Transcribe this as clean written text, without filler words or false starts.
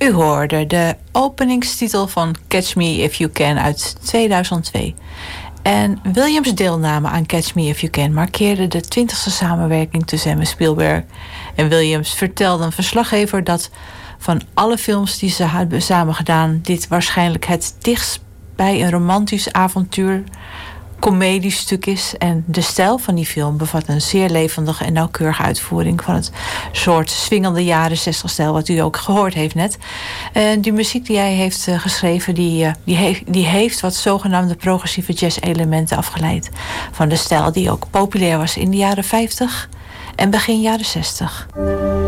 U hoorde de openingstitel van Catch Me If You Can uit 2002. En Williams' deelname aan Catch Me If You Can markeerde de 20e samenwerking tussen hem en Spielberg. En Williams vertelde een verslaggever dat van alle films die ze hadden samen gedaan, dit waarschijnlijk het dichtst bij een romantisch avontuur comediestuk is. En de stijl van die film bevat een zeer levendige en nauwkeurige uitvoering van het soort swingende jaren 60 stijl wat u ook gehoord heeft net. En die muziek die hij heeft geschreven, die heeft wat zogenaamde progressieve jazz elementen afgeleid van de stijl die ook populair was in de jaren 50 en begin jaren 60.